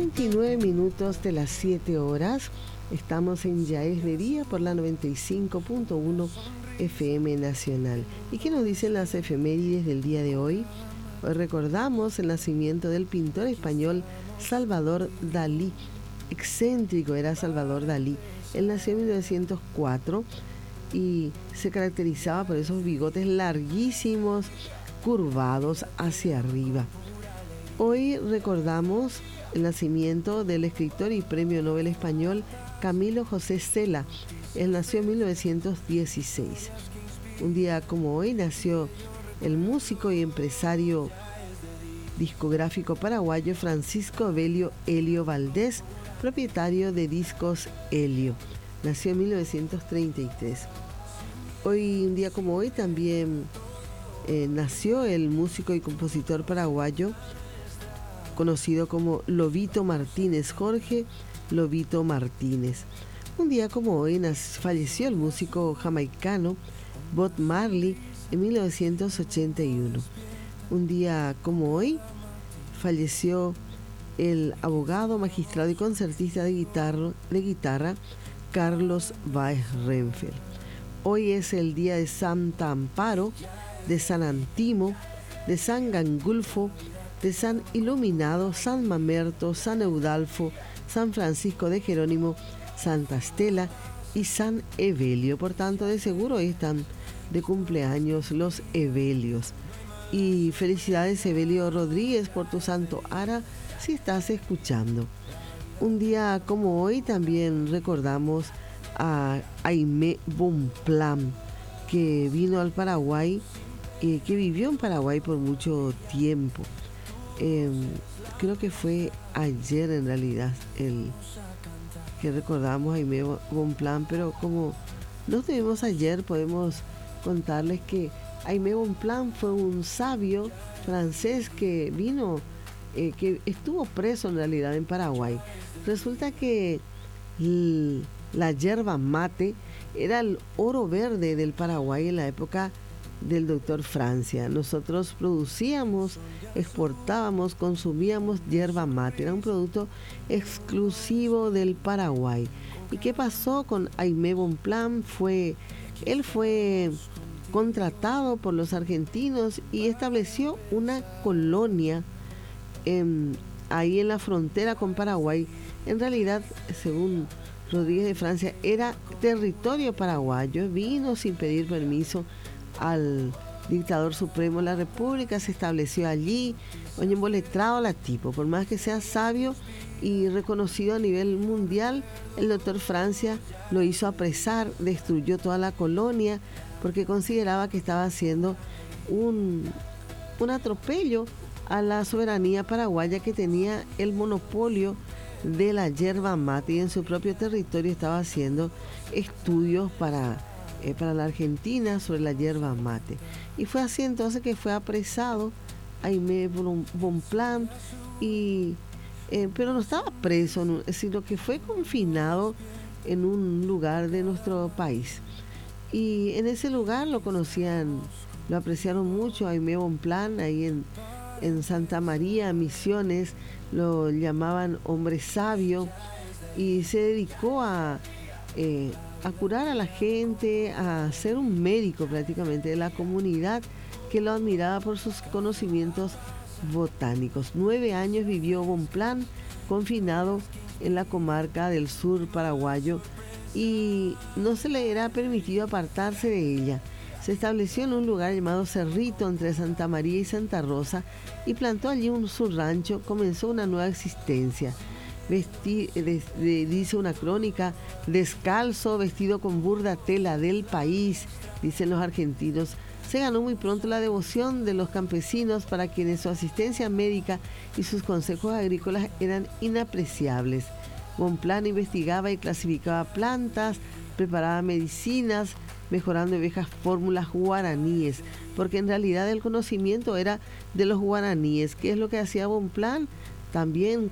29 minutos de las 7 horas. Estamos en Ya es de Día por la 95.1 FM Nacional. ¿Y qué nos dicen las efemérides del día de hoy? Hoy recordamos el nacimiento del pintor español Salvador Dalí. Excéntrico era Salvador Dalí. Él nació en 1904 y se caracterizaba por esos bigotes larguísimos, curvados hacia arriba. Hoy recordamos el nacimiento del escritor y premio Nobel español Camilo José Cela. Él nació en 1916. Un día como hoy nació el músico y empresario discográfico paraguayo Francisco Abelio Helio Valdés, propietario de Discos Helio. Nació en 1933. Hoy, un día como hoy, también nació el músico y compositor paraguayo conocido como Lobito Martínez, Jorge Lobito Martínez. Un día como hoy falleció el músico jamaicano Bob Marley en 1981. Un día como hoy falleció el abogado, magistrado y concertista de guitarra Carlos Baez Renfeld. Hoy es el día de Santa Amparo, de San Antimo, de San Gangulfo, de San Iluminado, San Mamerto, San Eudalfo, San Francisco de Jerónimo, Santa Estela y San Evelio. Por tanto, de seguro están de cumpleaños los Evelios. Y felicidades, Evelio Rodríguez, por tu santo ara, si estás escuchando. Un día como hoy también recordamos a Aimé Bonpland, que vino al Paraguay, que vivió en Paraguay por mucho tiempo. Creo que fue ayer en realidad el que recordamos a Aimé Bonpland, pero como no estuvimos ayer, podemos contarles que Aimé Bonpland fue un sabio francés que vino, que estuvo preso en realidad en Paraguay. Resulta que la yerba mate era el oro verde del Paraguay en la época del doctor Francia. Nosotros producíamos, exportábamos, consumíamos yerba mate. Era un producto exclusivo del Paraguay. ¿Y qué pasó con Aimé Bonpland? Él fue contratado por los argentinos y estableció una colonia ahí en la frontera con Paraguay. En realidad, según Rodríguez de Francia, era territorio paraguayo. Vino sin pedir permiso al dictador supremo de la República, se estableció allí. Oye, emboletrado la tipo, por más que sea sabio y reconocido a nivel mundial, el doctor Francia lo hizo apresar, destruyó toda la colonia porque consideraba que estaba haciendo un atropello a la soberanía paraguaya, que tenía el monopolio de la yerba mate y en su propio territorio estaba haciendo estudios para la Argentina sobre la yerba mate. Y fue así entonces que fue apresado Aimé Bonpland, pero no estaba preso, sino que fue confinado en un lugar de nuestro país. Y en ese lugar lo apreciaron mucho a Aimé Bonpland, ahí en Santa María, Misiones, lo llamaban hombre sabio y se dedicó a curar a la gente, a ser un médico prácticamente de la comunidad, que lo admiraba por sus conocimientos botánicos. 9 años vivió Bonpland confinado en la comarca del sur paraguayo y no se le era permitido apartarse de ella. Se estableció en un lugar llamado Cerrito, entre Santa María y Santa Rosa, y plantó allí su rancho. Comenzó una nueva existencia. Dice una crónica, descalzo, vestido con burda tela del país, dicen los argentinos. Se ganó muy pronto la devoción de los campesinos, para quienes su asistencia médica y sus consejos agrícolas eran inapreciables. Bonpland investigaba y clasificaba plantas, preparaba medicinas, mejorando viejas fórmulas guaraníes, porque en realidad el conocimiento era de los guaraníes. ¿Qué es lo que hacía Bonpland? También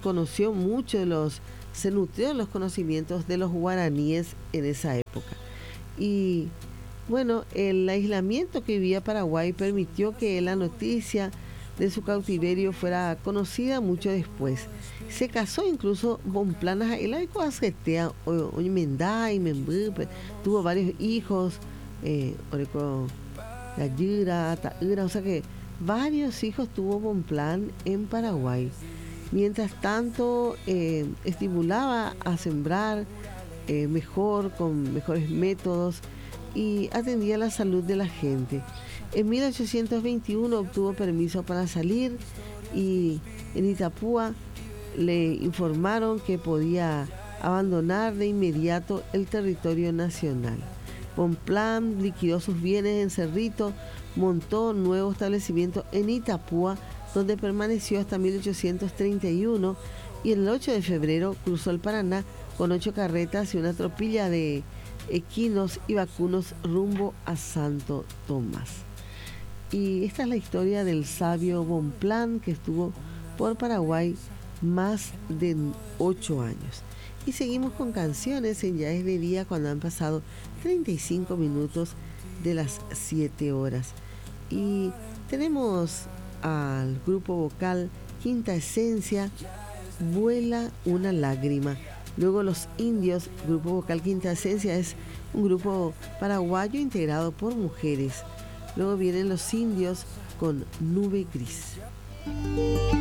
se nutrió de los conocimientos de los guaraníes en esa época. Y bueno, el aislamiento que vivía Paraguay permitió que la noticia de su cautiverio fuera conocida mucho después. Se casó incluso con planas, el aico asetea, tuvo varios hijos, la Yura, Taira, o sea que varios hijos tuvo Bonpland en Paraguay. Mientras tanto, estimulaba a sembrar mejor, con mejores métodos, y atendía la salud de la gente. En 1821 obtuvo permiso para salir y en Itapúa le informaron que podía abandonar de inmediato el territorio nacional. Bonpland liquidó sus bienes en Cerrito, montó un nuevo establecimiento en Itapúa, donde permaneció hasta 1831, y el 8 de febrero cruzó el Paraná con 8 carretas y una tropilla de equinos y vacunos rumbo a Santo Tomás. Y esta es la historia del sabio Bonpland, que estuvo por Paraguay más de 8 años. Y seguimos con canciones en Ya es de Día, cuando han pasado 35 minutos de las 7 horas. Y tenemos al grupo vocal Quinta Esencia, Vuela una lágrima. Luego Los Indios, grupo vocal Quinta Esencia, es un grupo paraguayo integrado por mujeres. Luego vienen Los Indios con Nube Gris.